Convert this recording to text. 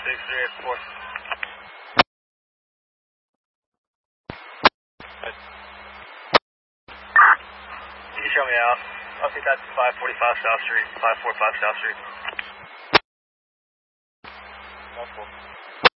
6384. Can you show me out? I'll see that's 545 South Street, 545 South Street.